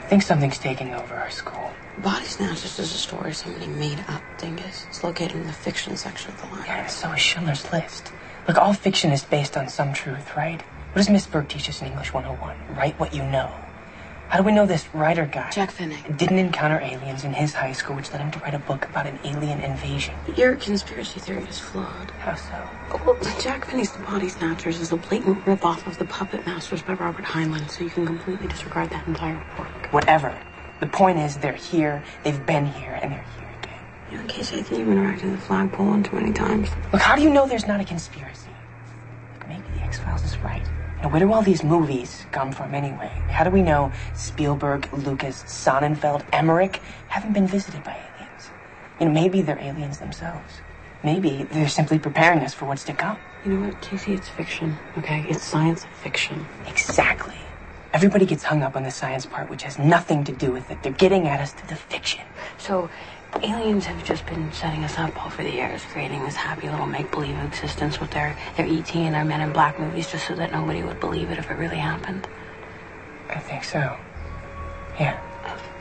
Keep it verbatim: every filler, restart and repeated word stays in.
I think something's taking over our school. Body Snatchers is a story somebody made up, Dingus. It's located in the fiction section of the library. Yeah, so is Schindler's List. Look, all fiction is based on some truth, right? What does Miss Berg teach us in English one oh one? Write what you know. How do we know this writer guy, Jack Finnick, didn't encounter aliens in his high school, which led him to write a book about an alien invasion? But your conspiracy theory is flawed. How so? Well, Jack Finnick's The Body Snatchers is a blatant rip-off of The Puppet Masters by Robert Heinlein, so you can completely disregard that entire work. Whatever. The point is, they're here, they've been here, and they're here again. You know, Casey, I think you've interacted with the flagpole one too many times. Look, how do you know there's not a conspiracy? Look, maybe the X-Files is right. Now, where do all these movies come from anyway? How do we know Spielberg, Lucas, Sonnenfeld, Emmerich haven't been visited by aliens? You know, maybe they're aliens themselves. Maybe they're simply preparing us for what's to come. You know what, Casey? It's fiction, okay? It's science fiction. Exactly. Everybody gets hung up on the science part, which has nothing to do with it. They're getting at us through the fiction. So, aliens have just been setting us up over the years, creating this happy little make-believe existence with their, their E T and their Men in Black movies just so that nobody would believe it if it really happened. I think so. Yeah. Uh,